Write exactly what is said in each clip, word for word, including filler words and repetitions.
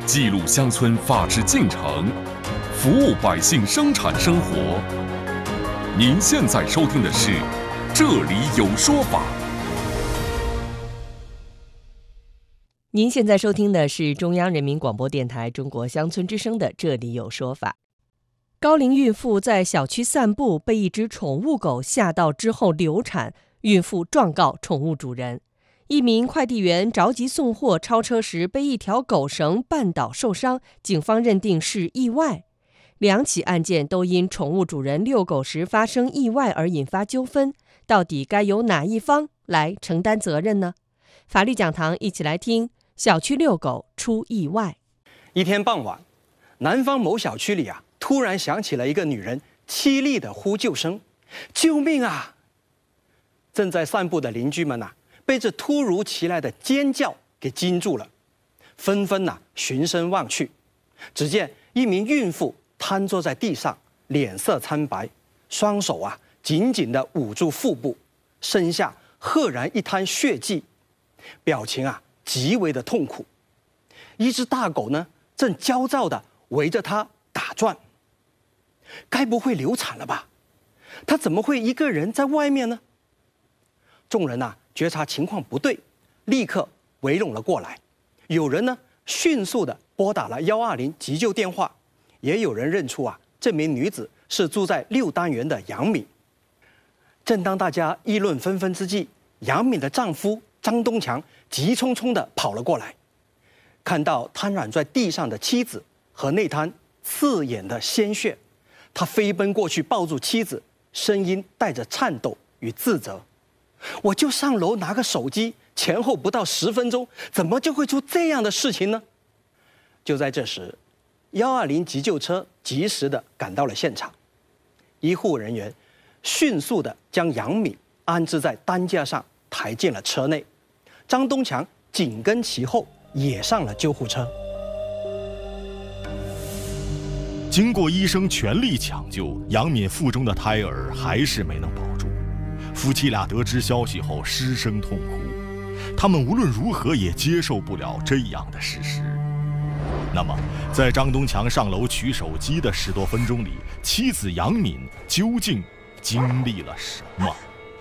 记录乡村法治进程，服务百姓生产生活。您现在收听的是《这里有说法》。 您现在收听的是中央人民广播电台中国乡村之声的《这里有说法》。高龄孕妇在小区散步，被一只宠物狗吓到之后流产，孕妇状告宠物主人。一名快递员着急送货，超车时被一条狗绳绊倒受伤，警方认定是意外。两起案件都因宠物主人遛狗时发生意外而引发纠纷，到底该由哪一方来承担责任呢？法律讲堂一起来听小区遛狗出意外。 一天傍晚，南方某小区里啊，突然响起了一个女人凄厉的呼救声：“救命啊！”正在散步的邻居们啊，被这突如其来的尖叫给惊住了，纷纷呐循声望去，只见一名孕妇瘫坐在地上，脸色苍白，双手啊紧紧地捂住腹部，身下赫然一滩血迹，表情啊极为的痛苦。一只大狗呢，正焦躁地围着它打转。该不会流产了吧？它怎么会一个人在外面呢？众人啊觉察情况不对，立刻围拢了过来。有人呢迅速地拨打了一二零急救电话，也有人认出啊这名女子是住在六单元的杨敏。正当大家议论纷纷之际，杨敏的丈夫张东强急匆匆地跑了过来，看到瘫软在地上的妻子和那滩刺眼的鲜血，他飞奔过去抱住妻子，声音带着颤抖与自责：“我就上楼拿个手机，前后不到十分钟，怎么就会出这样的事情呢？”就在这时，一二零急救车及时地赶到了现场，医护人员迅速地将杨敏安置在担架上，抬进了车内。张东强紧跟其后，也上了救护车。 经过医生全力抢救，杨敏腹中的胎儿还是没能保住。夫妻俩得知消息后失声痛哭，他们无论如何也接受不了这样的事实。那么，在张东强上楼取手机的十多分钟里，妻子杨敏究竟经历了什么？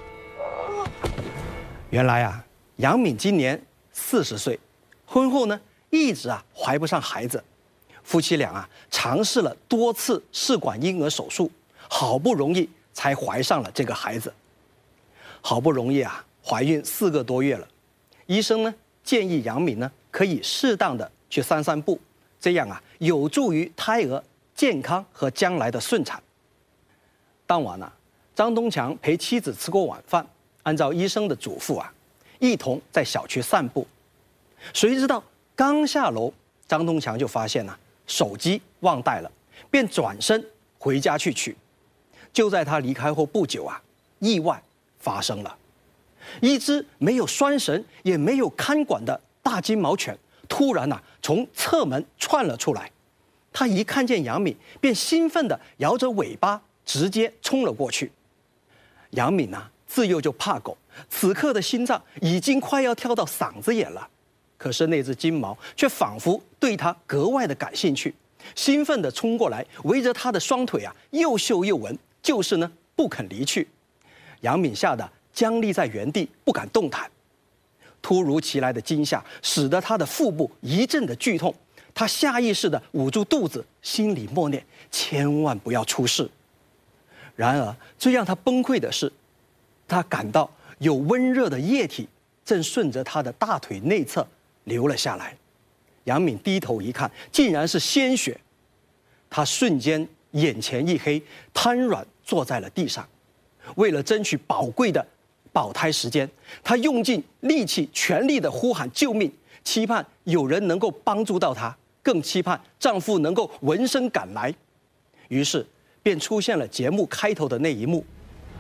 原来啊，杨敏今年四十岁，婚后呢一直啊怀不上孩子。夫妻俩啊尝试了多次试管婴儿手术，好不容易才怀上了这个孩子。好不容易啊怀孕四个多月了，医生呢建议杨敏呢可以适当的去散散步，这样啊有助于胎儿健康和将来的顺产。当晚啊，张东强陪妻子吃过晚饭，按照医生的嘱咐啊，一同在小区散步。谁知道刚下楼，张东强就发现啊手机忘带了，便转身回家去取。就在他离开后不久啊，意外发生了。一只没有拴绳也没有看管的大金毛犬突然啊从侧门窜了出来。他一看见杨敏，便兴奋地摇着尾巴直接冲了过去。杨敏啊自幼就怕狗，此刻的心脏已经快要跳到嗓子眼了。可是那只金毛却仿佛对他格外的感兴趣，兴奋地冲过来，围着他的双腿啊又嗅又闻，就是呢不肯离去。杨敏吓得僵立在原地，不敢动弹。突如其来的惊吓使得他的腹部一阵的剧痛，他下意识地捂住肚子，心里默念：千万不要出事。然而最让他崩溃的是，他感到有温热的液体正顺着他的大腿内侧流了下来。杨敏低头一看，竟然是鲜血。他瞬间眼前一黑，瘫软坐在了地上。为了争取宝贵的保胎时间，她用尽力气，全力地呼喊救命，期盼有人能够帮助到她，更期盼丈夫能够闻声赶来。于是便出现了节目开头的那一幕。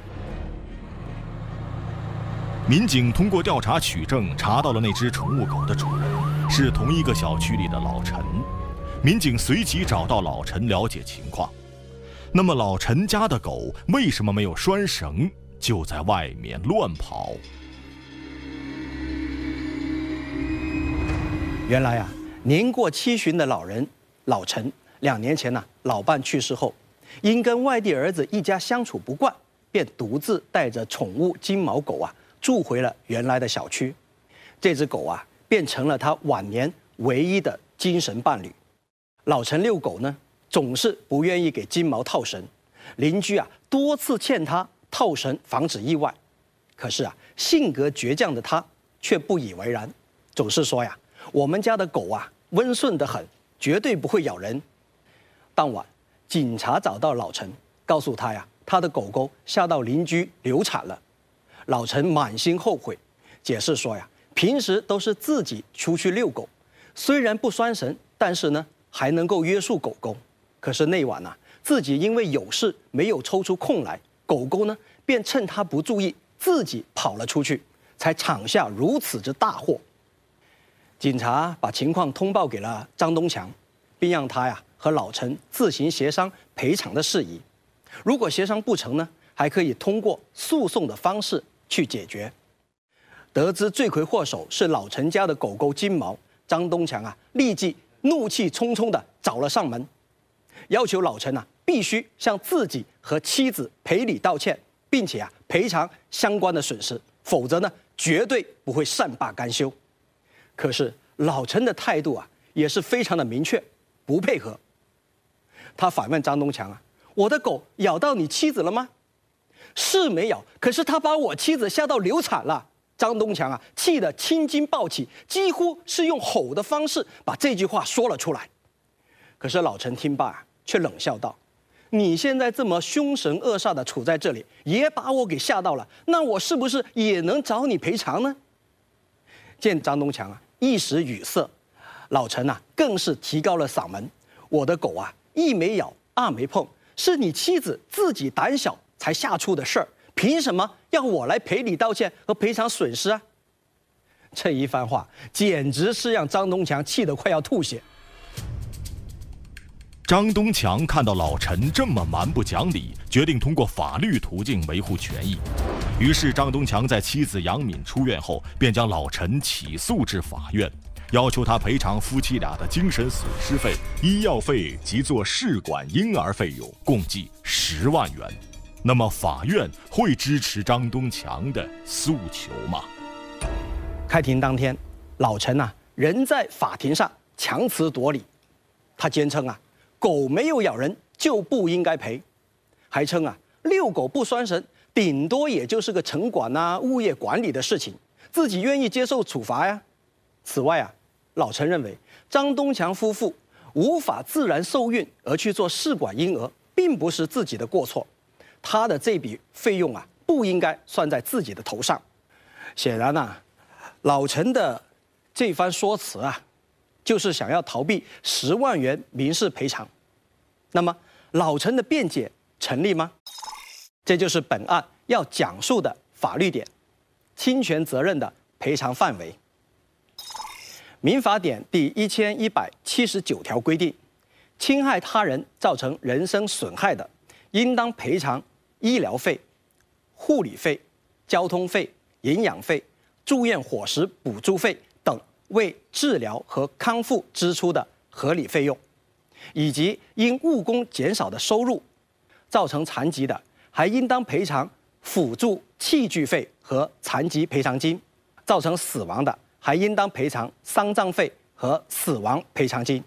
民警通过调查取证，查到了那只宠物狗的主人是同一个小区里的老陈。民警随即找到老陈了解情况。那么老陈家的狗为什么没有拴绳，就在外面乱跑？ 原来啊， 年过七旬的老人老陈，两年前呢、啊，老伴去世后，因跟外地儿子一家相处不惯，便独自带着宠物金毛狗啊，住回了原来的小区。这只狗啊，变成了他晚年唯一的精神伴侣。老陈遛狗呢，总是不愿意给金毛套绳，邻居啊多次劝他套绳防止意外，可是啊，性格倔强的他却不以为然，总是说呀，我们家的狗啊温顺得很，绝对不会咬人。当晚，警察找到老陈，告诉他呀，他的狗狗吓到邻居流产了。老陈满心后悔，解释说呀，平时都是自己出去遛狗，虽然不拴绳，但是呢还能够约束狗狗。可是那晚呢、啊，自己因为有事没有抽出空来，狗狗呢便趁他不注意，自己跑了出去，才闯下如此之大祸。警察把情况通报给了张东强，并让他呀和老陈自行协商赔偿的事宜。如果协商不成呢，还可以通过诉讼的方式去解决。得知罪魁祸首是老陈家的狗狗金毛，张东强啊立即怒气冲冲地找了上门，要求老陈啊必须向自己和妻子赔礼道歉，并且啊赔偿相关的损失，否则呢绝对不会善罢甘休。可是老陈的态度啊也是非常的明确，不配合。他反问张东强啊：“我的狗咬到你妻子了吗？”是没咬，可是他把我妻子吓到流产了。张东强啊气得青筋暴起，几乎是用吼的方式把这句话说了出来。可是老陈听罢啊，却冷笑道：“你现在这么凶神恶煞的处在这里，也把我给吓到了，那我是不是也能找你赔偿呢？”见张东强啊一时语塞，老陈啊更是提高了嗓门：“我的狗啊一没咬，二没碰，是你妻子自己胆小才吓出的事儿，凭什么要我来赔礼道歉和赔偿损失啊？”这一番话简直是让张东强气得快要吐血。 张东强看到老陈这么蛮不讲理，决定通过法律途径维护权益。于是张东强在妻子杨敏出院后，便将老陈起诉至法院，要求他赔偿夫妻俩的精神损失费、医药费及做试管婴儿费用，共计十万元。那么法院会支持张东强的诉求吗？ 开庭当天，老陈啊仍在法庭上强词夺理，他坚称啊狗没有咬人就不应该赔，还称啊遛狗不拴绳顶多也就是个城管啊物业管理的事情，自己愿意接受处罚呀。此外啊，老陈认为张东强夫妇无法自然受孕而去做试管婴儿，并不是自己的过错，他的这笔费用啊不应该算在自己的头上。显然啊，老陈的这番说辞啊，就是想要逃避十万元民事赔偿。那么老陈的辩解成立吗？这就是本案要讲述的法律点：侵权责任的赔偿范围。民法典第一千一百七十九条规定，侵害他人造成人身损害的，应当赔偿医疗费、护理费、交通费、营养费、住院伙食补助费等为治疗和康复支出的合理费用，以及因误工减少的收入造成残疾的，还应当赔偿辅助器具费和残疾赔偿金；造成死亡的，还应当赔偿丧葬费和死亡赔偿金。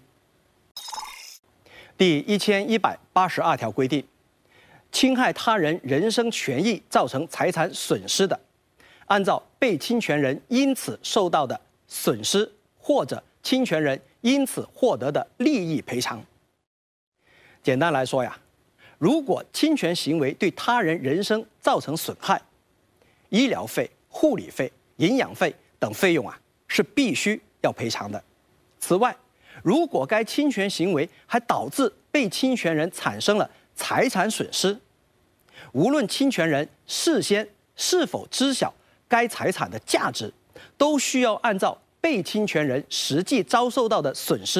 第一千一百八十二条规定，侵害他人人身权益造成财产损失的，按照被侵权人因此受到的损失或者侵权人因此获得的利益赔偿。简单来说呀，如果侵权行为对他人人身造成损害，医疗费、护理费、营养费等费用啊是必须要赔偿的。此外，如果该侵权行为还导致被侵权人产生了财产损失，无论侵权人事先是否知晓该财产的价值，都需要按照被侵权人实际遭受到的损失